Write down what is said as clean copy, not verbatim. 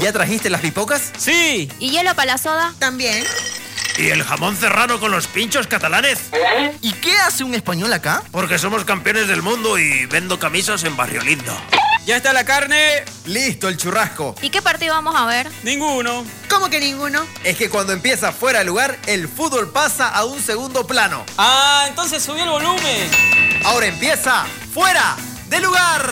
¿Ya trajiste las pipocas? ¡Sí! ¿Y hielo para la soda? También. ¿Y el jamón serrano con los pinchos catalanes? ¿Y qué hace un español acá? Porque somos campeones del mundo y vendo camisas en Barrio Lindo. ¡Ya está la carne! Listo, el churrasco. ¿Y qué partido vamos a ver? Ninguno. ¿Cómo que ninguno? Es que cuando empieza fuera de lugar, el fútbol pasa a un segundo plano. Ah, entonces subí el volumen. Ahora empieza fuera de lugar.